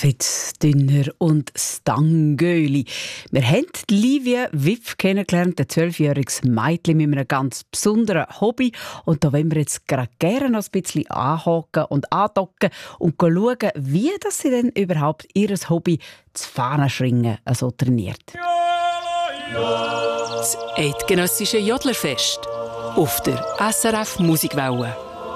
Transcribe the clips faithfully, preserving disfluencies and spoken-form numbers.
Fett, Dünner und Stangöli. Wir haben Livia Wipf kennengelernt, ein zwölfjähriges Mädchen mit einem ganz besonderen Hobby. Und da wollen wir jetzt gerade gerne noch ein bisschen anhaken und andocken und schauen, wie das sie denn überhaupt ihr Hobby, das Fahnenschwingen, also trainiert. Das eidgenössische Jodlerfest auf der S R F Musikwelle.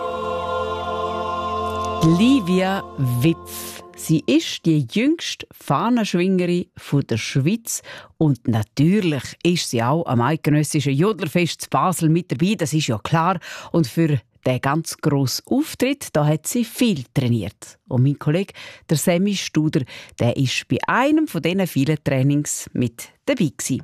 Livia Wipf. Sie ist die jüngste Fahnenschwingerin der Schweiz und natürlich ist sie auch am eidgenössischen Jodlerfest in Basel mit dabei, das ist ja klar. Und für den ganz grossen Auftritt, da hat sie viel trainiert. Und mein Kollege, der Sammy Studer, der ist bei einem von diesen vielen Trainings mit dabei gewesen.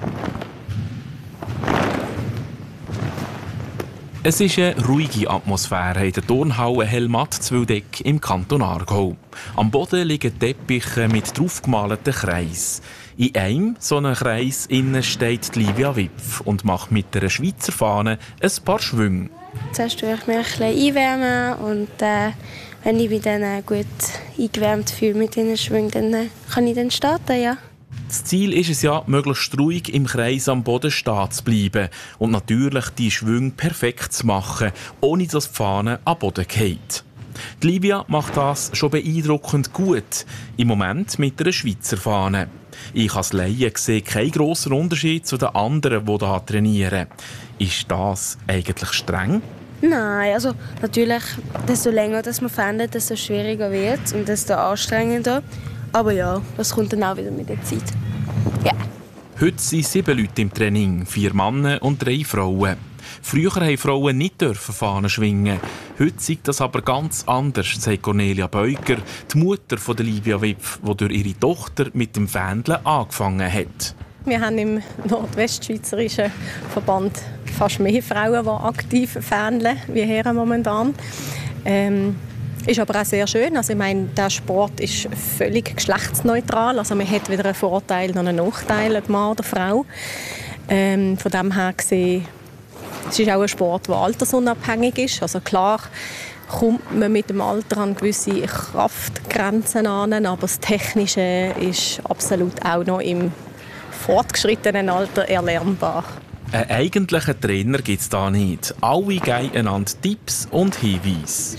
Es ist eine ruhige Atmosphäre in der Turnhalle Helmatt-Zwildeck im Kanton Aargau. Am Boden liegen Teppiche mit draufgemalten Kreisen. In einem so einem Kreis innen steht Livia Wipf und macht mit einer Schweizer Fahne ein paar Schwünge. Zuerst tue ich mich ein bisschen einwärmen und äh, wenn ich mich dann gut eingewärmt fühle mit diesen Schwüngen, dann äh, kann ich dann starten, ja. Das Ziel ist es ja, möglichst ruhig im Kreis am Boden stehen zu bleiben und natürlich die Schwünge perfekt zu machen, ohne dass die Fahne am Boden fällt. Die Livia macht das schon beeindruckend gut, im Moment mit einer Schweizer Fahne. Ich als Laie sehe keinen grossen Unterschied zu den anderen, die hier trainieren. Ist das eigentlich streng? Nein, also natürlich, desto länger das man fährt, desto schwieriger wird es und desto anstrengender. Aber ja, das kommt dann auch wieder mit der Zeit. Ja. Heute sind sieben Leute im Training, vier Männer und drei Frauen. Früher durften Frauen nicht Fahnen schwingen. Heute ist das aber ganz anders, sagt Cornelia Beuger, die Mutter von Livia Wipf, die durch ihre Tochter mit dem Fähndeln angefangen hat. Wir haben im nordwestschweizerischen Verband fast mehr Frauen, die aktiv fähndeln, wie Herren momentan. Ähm, ist aber auch sehr schön. Also ich meine, der Sport ist völlig geschlechtsneutral. Also man hat weder einen Vorteil noch einen Nachteil, ob Mann oder Frau. Ähm, von dem her gesehen, es ist auch ein Sport, der altersunabhängig ist. Also klar kommt man mit dem Alter an gewisse Kraftgrenzen an, aber das Technische ist absolut auch noch im fortgeschrittenen Alter erlernbar. Einen eigentlichen Trainer gibt es da nicht. Alle geben einander Tipps und Hinweise.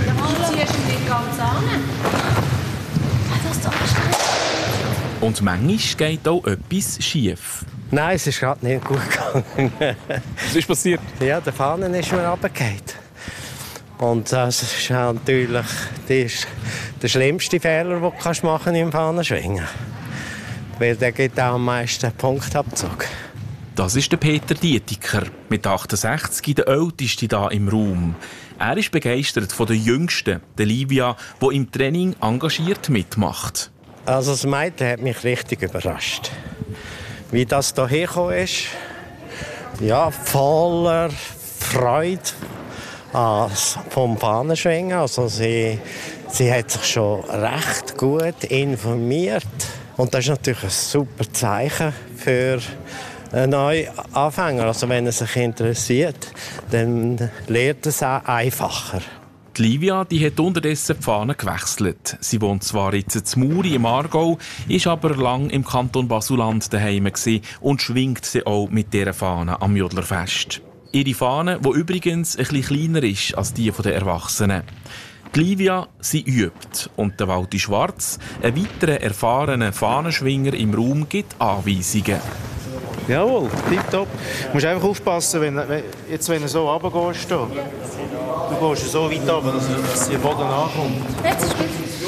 Und manchmal geht auch etwas schief. Nein, es ist gerade nicht gut gegangen. Was ist passiert? Ja, der Fahnen ist mir runtergefallen. Und das ist natürlich das ist der schlimmste Fehler, den du machen im Fahnenschwingen. Weil der gibt auch am meisten Punktabzug. Das ist der Peter Dietiker, mit achtundsechzig, der älteste hier im Raum. Er ist begeistert von der Jüngsten, der Livia, die im Training engagiert mitmacht. Also das Mädchen hat mich richtig überrascht. Wie das hierher gekommen ist, ja, voller Freude vom Fahnenschwingen. Also sie, sie hat sich schon recht gut informiert. Und das ist natürlich ein super Zeichen für einen neuen Anfänger. Also wenn er sich interessiert, dann lernt er es auch einfacher. Die Livia die hat unterdessen die Fahne gewechselt. Sie wohnt zwar jetzt in Muri im Aargau, ist aber lang im Kanton Basel-Land daheim und schwingt sie auch mit dieser Fahne am Jodlerfest. Ihre Fahne, die übrigens ein bisschen kleiner ist als die der Erwachsenen. Die Livia, sie übt und der Walti Schwarz, ein weiterer erfahrener Fahnenschwinger im Raum, gibt Anweisungen. Jawohl, tipptopp. Du musst einfach aufpassen, wenn, wenn, jetzt, wenn du so runtergehst. Du gehst so weit runter, dass der Boden ankommt. Jetzt ist gut.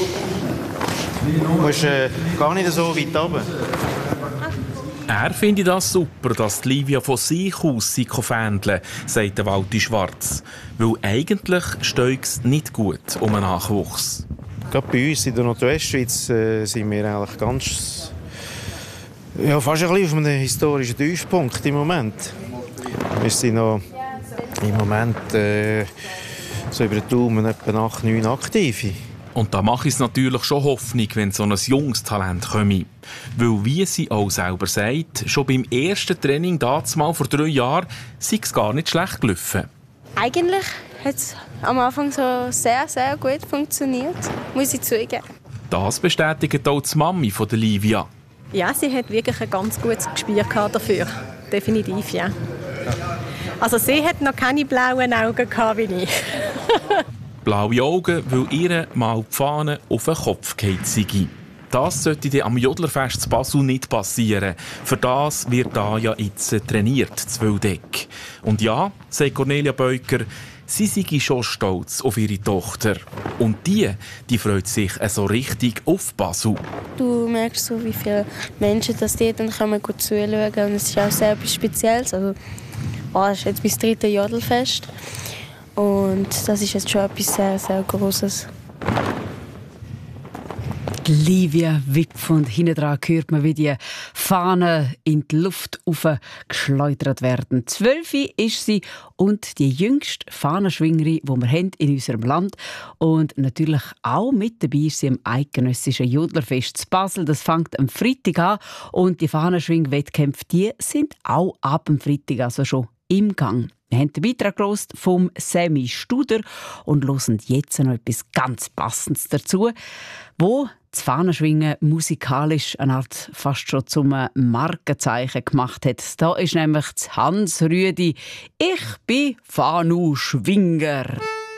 Du musst äh, gar nicht so weit runter. Er findet das super, dass die Livia von sich aus fähndeln, sagt der Walti Schwarz. Weil eigentlich steht es nicht gut um einen Nachwuchs. Gerade bei uns in der Nordwestschweiz äh, sind wir eigentlich ganz... Ja, fast ein bisschen auf einem historischen Tiefpunkt im Moment. Wir sind noch im Moment äh, so über den Daumen etwa acht, neun Aktive. Und da mache ich es natürlich schon Hoffnung, wenn so ein junges Talent komme. Weil, wie sie auch selber sagt, schon beim ersten Training damals vor drei Jahren sei es gar nicht schlecht gelaufen. Eigentlich hat es am Anfang so sehr, sehr gut funktioniert, muss ich zugeben. Das bestätigt auch die Mami von der Livia. Ja, sie hat wirklich ein ganz gutes Gespür dafür. Definitiv, ja. Also sie hat noch keine blauen Augen gehabt wie ich. Blaue Augen, weil ihr mal die Fahne auf den Kopf gefallen sei. Das sollte dir am Jodlerfest zu Basel nicht passieren. Für das wird da ja jetzt trainiert, zu Wildeck. Und ja, sagt Cornelia Beuker, sie sei schon stolz auf ihre Tochter. Und die, die freut sich so richtig auf Basel. Du merkst so, wie viele Menschen das die dann kommen gut zuschauen. Und es ist auch sehr etwas Spezielles. Also, oh, es ist jetzt mein drittes Jodelfest. Und das ist jetzt schon etwas sehr, sehr Grosses. Livia Wipf, und hinten dran hört man, wie die Fahnen in die Luft geschleudert werden. Zwölf ist sie und die jüngste Fahnenschwingerin, die wir haben in unserem Land. Und natürlich auch mit dabei ist sie am eidgenössischen Jodlerfest zu Basel. Das fängt am Freitag an und die Fahnenschwing-Wettkämpfe, die sind auch ab dem Freitag, also schon im Gang. Wir haben den Beitrag gehört vom Sammy Studer und hören jetzt noch etwas ganz Passendes dazu, wo das Fahnenschwingen musikalisch eine Art fast schon zum Markenzeichen gemacht hat. Da ist nämlich Hans Rüdi «Ich bin Fahnenschwinger».